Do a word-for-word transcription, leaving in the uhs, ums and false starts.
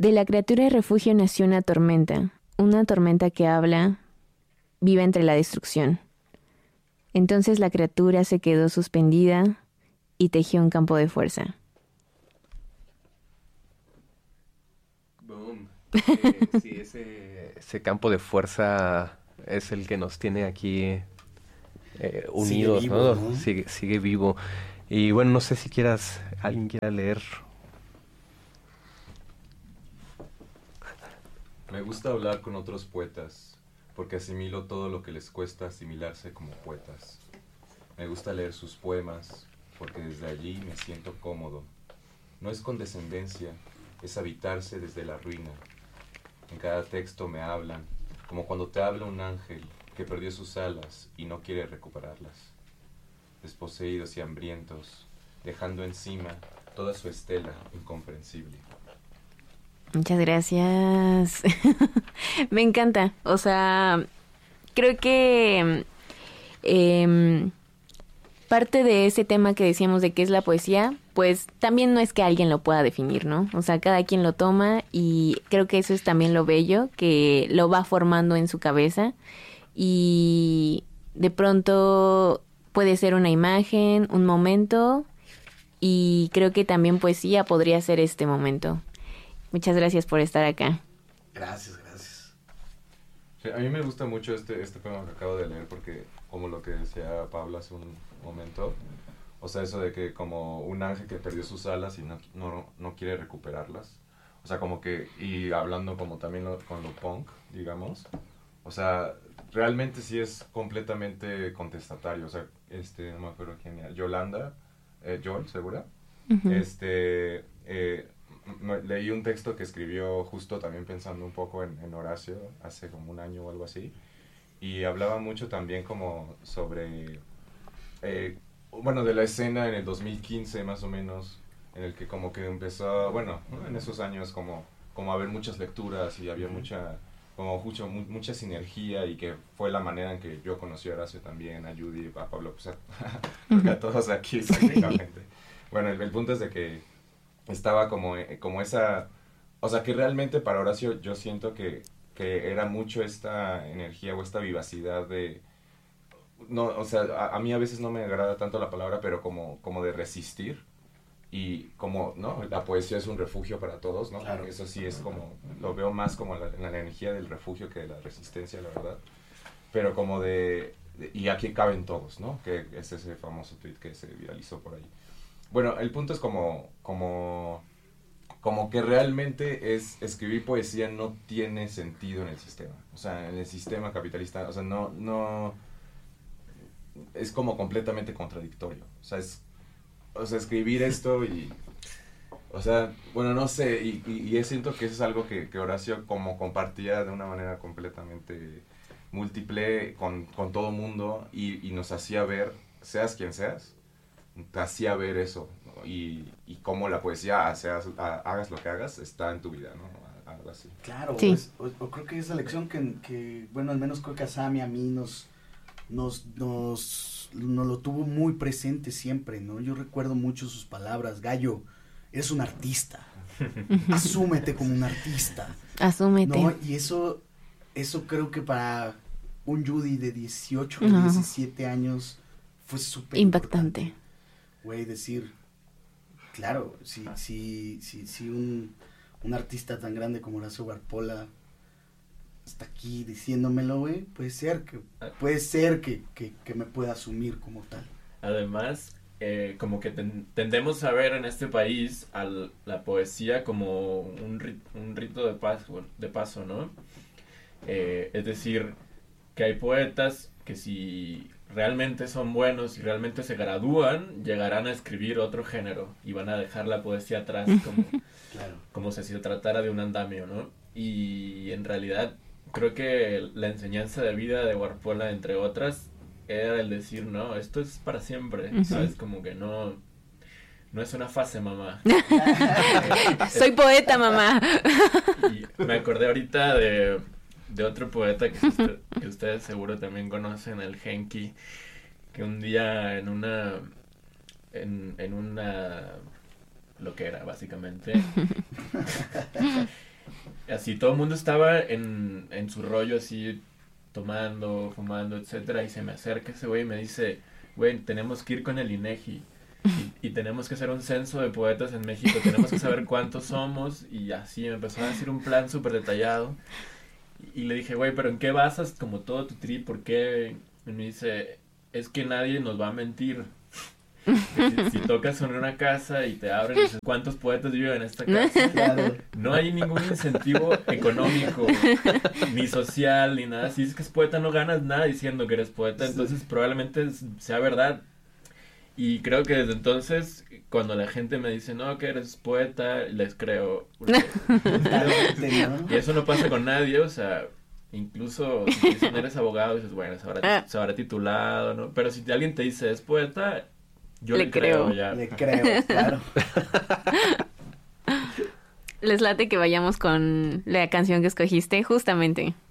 De la criatura de refugio nació una tormenta, una tormenta que habla, vive entre la destrucción. Entonces la criatura se quedó suspendida y tejió un campo de fuerza. Boom. Eh, sí, ese, ese campo de fuerza es el que nos tiene aquí eh, unidos, sigue vivo, ¿no? ¿no? Sigue, sigue vivo. Y bueno, no sé si quieras, alguien quiera leer. Me gusta hablar con otros poetas, porque asimilo todo lo que les cuesta asimilarse como poetas. Me gusta leer sus poemas, porque desde allí me siento cómodo. No es condescendencia, es habitarse desde la ruina. En cada texto me hablan, como cuando te habla un ángel que perdió sus alas y no quiere recuperarlas. Desposeídos y hambrientos, dejando encima toda su estela incomprensible. Muchas gracias. Me encanta. O sea, creo que eh, parte de ese tema que decíamos de qué es la poesía, pues también no es que alguien lo pueda definir, ¿no? O sea, cada quien lo toma y creo que eso es también lo bello, que lo va formando en su cabeza y de pronto puede ser una imagen, un momento, y creo que también poesía podría ser este momento. Muchas gracias por estar acá. Gracias, gracias. Sí, a mí me gusta mucho este, este poema que acabo de leer porque, como lo que decía Pablo hace un momento, o sea, eso de que como un ángel que perdió sus alas y no, no, no quiere recuperarlas. O sea, como que, y hablando como también lo, con lo punk, digamos, o sea, realmente sí es completamente contestatario. O sea, este, no me acuerdo quién era, Yolanda, eh, Yol, ¿segura? Uh-huh. Este, eh, me, leí un texto que escribió justo también pensando un poco en, en Horacio, hace como un año o algo así, y hablaba mucho también como sobre, eh, bueno, de la escena en el dos mil quince más o menos, en el que como que empezó, bueno, ¿no? En esos años como, como a haber muchas lecturas y había mucha, como mucho, mu- mucha sinergia, y que fue la manera en que yo conocí a Horacio también, a Judy, a Pablo, pues a, creo que a todos aquí prácticamente. Bueno, el, el punto es de que estaba como, eh, como esa, o sea, que realmente para Horacio yo siento que, que era mucho esta energía o esta vivacidad de, no, o sea, a, a mí a veces no me agrada tanto la palabra, pero como, como de resistir, y como, ¿no? La poesía es un refugio para todos, ¿no? Claro. Eso sí es como, lo veo más como la, la energía del refugio que de la resistencia, la verdad, pero como de, de, y aquí caben todos, ¿no? Que es ese famoso tweet que se viralizó por ahí. Bueno, el punto es como, como, como que realmente es escribir poesía no tiene sentido en el sistema, o sea, en el sistema capitalista, o sea, no, no, es como completamente contradictorio, o sea, es, o sea, escribir esto y, o sea, bueno, no sé, y, y, y siento que eso es algo que, que Horacio como compartía de una manera completamente múltiple con, con todo mundo, y, y nos hacía ver, seas quien seas, te hacía ver eso, ¿no? y, y cómo la poesía, seas, a, hagas lo que hagas, está en tu vida, ¿no? Algo así. Claro, Sí. es, o, o creo que esa lección que, que, bueno, al menos creo que a Sammy, a mí, nos, nos, nos, nos lo tuvo muy presente siempre, ¿no? Yo recuerdo mucho sus palabras: Gallo, eres un artista, asúmete como un artista. Asúmete. No, y eso, eso creo que para un Judy de dieciocho, No. diecisiete años fue súper Impactante. Güey, decir, claro, si, si, si, si un, un artista tan grande como Horacio Guarpola está aquí diciéndomelo, güey, puede ser que, puede ser que, que, que me pueda asumir como tal. Además, eh, como que ten, tendemos a ver en este país a la poesía como un, rit, un rito de paso, de paso, ¿no? Eh, es decir, que hay poetas que si realmente son buenos y realmente se gradúan, llegarán a escribir otro género y van a dejar la poesía atrás como, Claro. como si se tratara de un andamio, ¿no? Y en realidad creo que la enseñanza de vida de Guarpola, entre otras, era el decir, no, esto es para siempre, uh-huh. ¿Sabes? Como que no, no es una fase, mamá. Soy poeta, mamá. Y me acordé ahorita de... de otro poeta que, usted, que ustedes seguro también conocen, el Genki, que un día en una en, en una lo que era básicamente así todo el mundo estaba en, en su rollo así, tomando, fumando, etcétera, y se me acerca ese güey y me dice, güey, tenemos que ir con el INEGI y, y tenemos que hacer un censo de poetas en México, tenemos que saber cuántos somos, y así me empezó a decir un plan súper detallado, y, y le dije, güey, pero ¿en qué basas como todo tu trip? ¿Por qué? Y me dice, es que nadie nos va a mentir. Si, si tocas en una casa y te abren y dices, ¿cuántos poetas viven en esta casa? Claro. No hay ningún incentivo económico, ni social, ni nada. Si dices que es poeta, no ganas nada diciendo que eres poeta, entonces probablemente sea verdad. Y creo que desde entonces, cuando la gente me dice, no, que eres poeta, les creo. Porque... y eso no pasa con nadie, o sea... Incluso si dicen eres abogado, dices, bueno, se habrá, se habrá titulado, ¿no? Pero si alguien te dice es poeta, yo le, le creo. creo ya. Le creo, claro. Les late que vayamos con la canción que escogiste, justamente.